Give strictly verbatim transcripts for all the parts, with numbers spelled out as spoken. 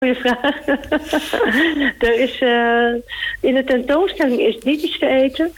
Goeie vraag. er is, uh, in de tentoonstelling is niet iets te eten.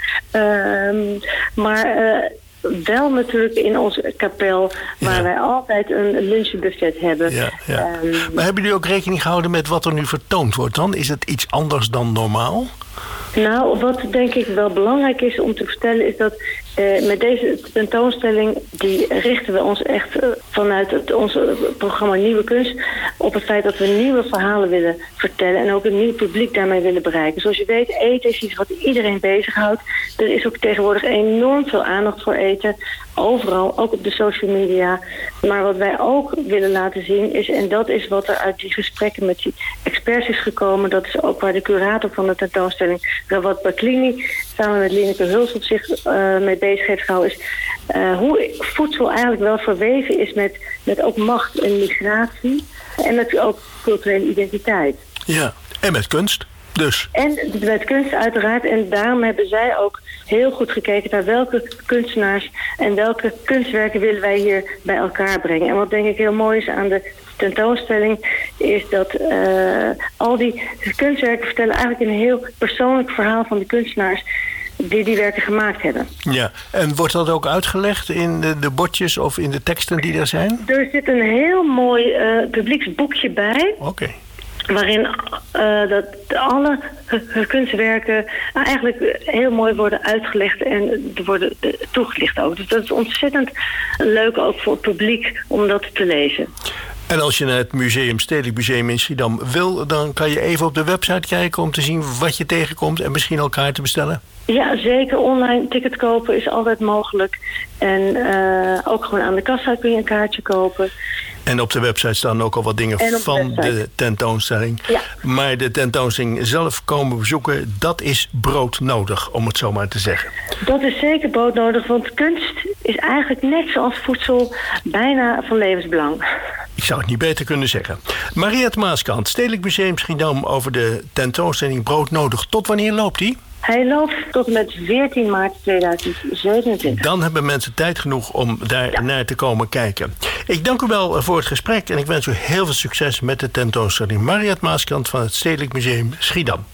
Uh, maar uh, wel natuurlijk in onze kapel, waar ja. wij altijd een lunchbuffet hebben. Ja, ja. Um, maar hebben jullie ook rekening gehouden met wat er nu vertoond wordt dan? Is het iets anders dan normaal? Nou, wat denk ik wel belangrijk is om te vertellen is dat uh, met deze tentoonstelling, die richten we ons echt uh, vanuit het, ons programma Nieuwe Kunst op het feit dat we nieuwe verhalen willen vertellen en ook een nieuw publiek daarmee willen bereiken. Zoals je weet, eten is iets wat iedereen bezighoudt. Er is ook tegenwoordig enorm veel aandacht voor eten. Overal, ook op de social media. Maar wat wij ook willen laten zien is, en dat is wat er uit die gesprekken met die experts is gekomen, dat is ook waar de curator van de tentoonstelling, Rawat Baklini, samen met Lineke Hulshoff zich uh, mee bezig heeft gehouden, is uh, hoe voedsel eigenlijk wel verweven is met, met ook macht en migratie en met ook culturele identiteit. Ja, en met kunst. Dus. En met kunst uiteraard. En daarom hebben zij ook heel goed gekeken naar welke kunstenaars en welke kunstwerken willen wij hier bij elkaar brengen. En wat denk ik heel mooi is aan de tentoonstelling is dat uh, al die kunstwerken vertellen eigenlijk een heel persoonlijk verhaal van de kunstenaars die die werken gemaakt hebben. Ja, en wordt dat ook uitgelegd in de, de bordjes of in de teksten die er zijn? Er zit een heel mooi uh, publieksboekje bij. Oké. Okay. Waarin uh, dat alle uh, kunstwerken eigenlijk heel mooi worden uitgelegd en worden uh, toegelicht ook. Dus dat is ontzettend leuk ook voor het publiek om dat te lezen. En als je naar het museum, Stedelijk Museum in Schiedam wil, dan kan je even op de website kijken om te zien wat je tegenkomt en misschien elkaar te bestellen. Ja, zeker. Online ticket kopen is altijd mogelijk. En uh, ook gewoon aan de kassa kun je een kaartje kopen. En op de website staan ook al wat dingen van de, de tentoonstelling. Ja. Maar de tentoonstelling zelf komen bezoeken, dat is broodnodig, om het zo maar te zeggen. Dat is zeker broodnodig, want kunst is eigenlijk net zoals voedsel bijna van levensbelang. Ik zou het niet beter kunnen zeggen. Mariette Maaskant, Stedelijk Museum Schiedam over de tentoonstelling Broodnodig. Tot wanneer loopt die? Hij loopt tot en met veertien maart tweeduizend zevenentwintig. Dan hebben mensen tijd genoeg om daar ja. naar te komen kijken. Ik dank u wel voor het gesprek en ik wens u heel veel succes met de tentoonstelling. Mariette Maaskant van het Stedelijk Museum Schiedam.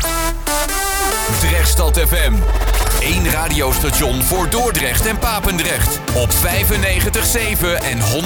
Drechtstad F M. Eén radiostation voor Dordrecht en Papendrecht. Op vijfennegentig komma zeven en honderd.